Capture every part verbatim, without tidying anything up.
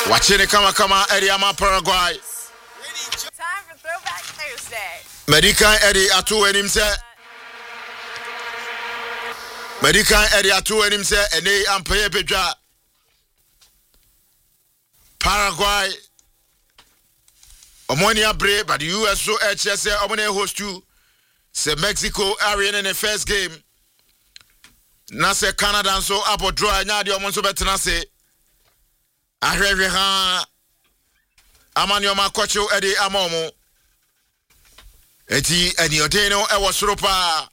Watching it kama kama Eriama Paraguay. Time for Throwback Thursday. Medican Eddie Atu and him say. Medican Eddie Atu and him say, and they ampere Pedra. Paraguay. Omonia Bre, but the U S so H S A Omone host you. Say Mexico area in the first game. Na say Canada and so Apo draw nya di omo so betena say. Ahwehwe ha Amanyo makocho edi amomo. Eti eni odeno e wo soro pa.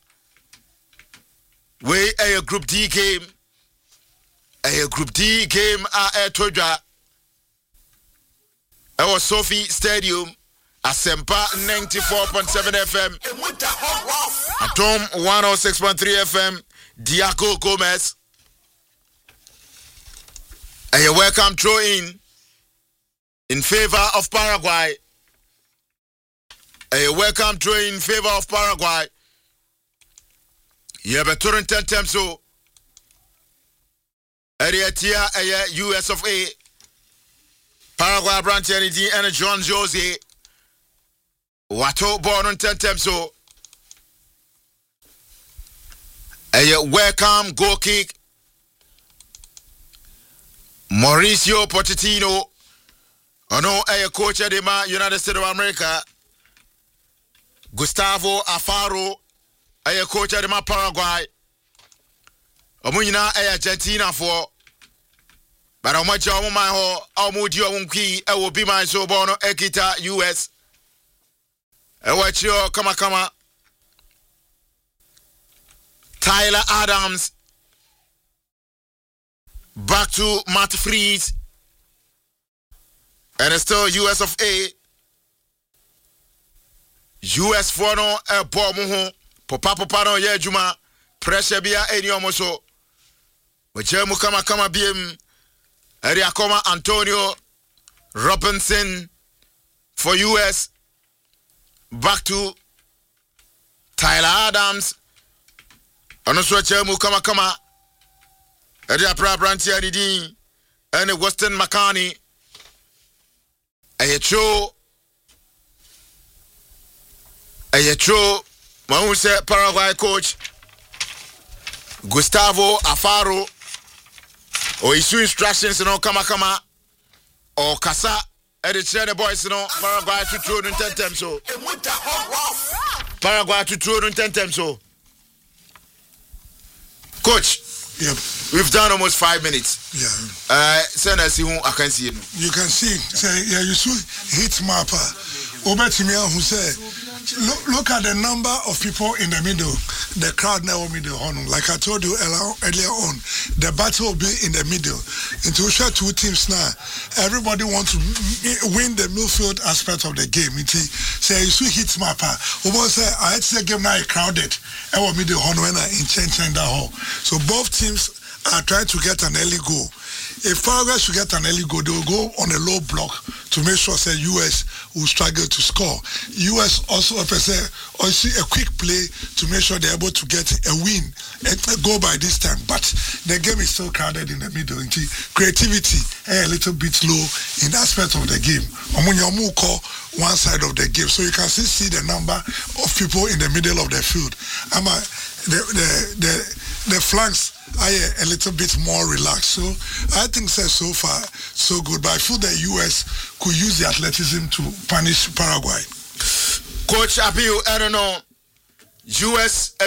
We a group D game. A group D game a e todwa. E wo Sophie Stadium. Asempa ninety-four point seven F M. Atom one oh six point three F M. Diaco Gomez. A welcome throw in in favor of Paraguay. A welcome throw in favor of Paraguay. You have a turn ten times so. Area Tia a U S of A. Paraguay branch energy and John Jose. Wato born on ten times so. A welcome goal kick. Mauricio Pochettino. Ono a coach of the United States of America. Gustavo Alfaro. A coach of the Paraguay. Omunina a Argentina for. But how much of my ho, how much you won't key, I will be my so bono Ekita U S. I watch your kama kama. Tyler Adams. Back to Matt Freeze. And it's still U S of A. U S for no a bomb. Papa papa no ye juma. Pressure bia any omoso. Wachemu kama kama B M. Eriakoma Antonio Robinson for U S. Back to Tyler Adams. And also Chemu kama kama. Edia pra branti adidi. And Weston McCarney. Ayetro. Ayetro. Mahuse Paraguay coach. Gustavo Alfaro. Or issue instructions no kama kama. Or Kasa. Edit the boys no. Paraguay to throw in ten times so. Paraguay to throw in ten times so. Coach. Yep. We've done almost five minutes. Yeah. Uh, send us who I can see him. You can see. Say, yeah, you see hit mapper. Obetimia who say, look, look at the number of people in the middle. The crowd now middle on. Like I told you earlier on, the battle will be in the middle. Into share two teams now. Everybody wants to win the midfield aspect of the game. It say you see hit mapper. Obo say I had to say game now crowded. I will middle on when I in change that hall. So both teams are trying to get an early goal. If Paraguay should get an early goal, they will go on a low block to make sure say U S will struggle to score. U S also say also a quick play to make sure they're able to get a win and go by this time. But the game is still crowded in the middle. Creativity a little bit low in the aspect of the game. One side of the game, so you can still see the number of people in the middle of the field. I'm a, the the the the flanks are a little bit more relaxed. So I think so, so far so good. But I feel the U S could use the athleticism to punish Paraguay. Coach Abiu, I don't know. U S